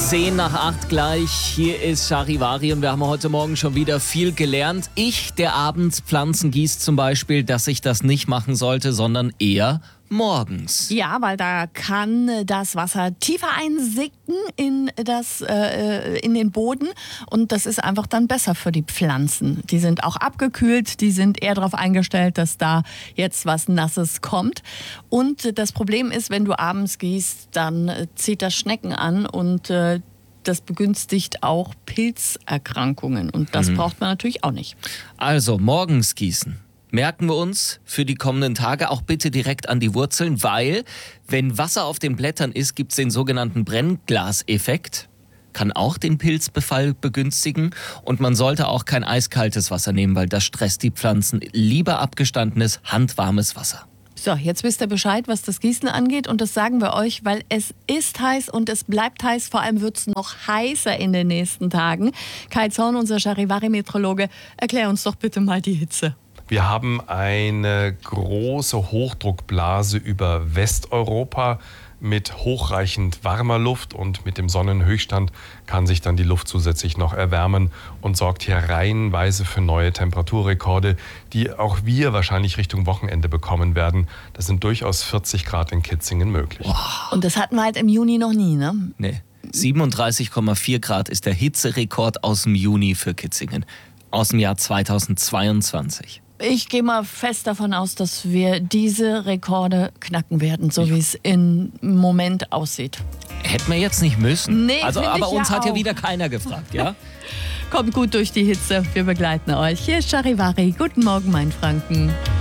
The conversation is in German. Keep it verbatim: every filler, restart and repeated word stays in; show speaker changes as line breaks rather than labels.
Zehn nach acht gleich. Hier ist Charivari und wir haben heute Morgen schon wieder viel gelernt. Ich, der abends Pflanzen gießt zum Beispiel, dass ich das nicht machen sollte, sondern eher morgens.
Ja, weil da kann das Wasser tiefer einsinken in, das, äh, in den Boden und das ist einfach dann besser für die Pflanzen. Die sind auch abgekühlt, die sind eher darauf eingestellt, dass da jetzt was Nasses kommt. Und das Problem ist, wenn du abends gießt, dann zieht das Schnecken an und äh, das begünstigt auch Pilzerkrankungen und das mhm. braucht man natürlich auch nicht.
Also morgens gießen. Merken wir uns für die kommenden Tage auch bitte direkt an die Wurzeln, weil wenn Wasser auf den Blättern ist, gibt es den sogenannten Brennglaseffekt. Kann auch den Pilzbefall begünstigen und man sollte auch kein eiskaltes Wasser nehmen, weil das stresst die Pflanzen. Lieber abgestandenes, handwarmes Wasser.
So, jetzt wisst ihr Bescheid, was das Gießen angeht und das sagen wir euch, weil es ist heiß und es bleibt heiß. Vor allem wird es noch heißer in den nächsten Tagen. Kai Zorn, unser Charivari-Meteorologe, erklär uns doch bitte mal die Hitze.
Wir haben eine große Hochdruckblase über Westeuropa mit hochreichend warmer Luft und mit dem Sonnenhöchststand kann sich dann die Luft zusätzlich noch erwärmen und sorgt hier reihenweise für neue Temperaturrekorde, die auch wir wahrscheinlich Richtung Wochenende bekommen werden. Das sind durchaus vierzig Grad in Kitzingen möglich.
Wow. Und das hatten wir halt im Juni noch nie, ne?
Nee. siebenunddreißig Komma vier Grad ist der Hitzerekord aus dem Juni für Kitzingen, aus dem Jahr zweitausendzweiundzwanzig.
Ich gehe mal fest davon aus, dass wir diese Rekorde knacken werden, so wie es im Moment aussieht.
Hätten wir jetzt nicht müssen.
Nee,
also, aber
ich
uns
ja
hat ja
auch.
wieder keiner gefragt, ja?
Kommt gut durch die Hitze, wir begleiten euch. Hier ist Charivari. Guten Morgen, mein Franken.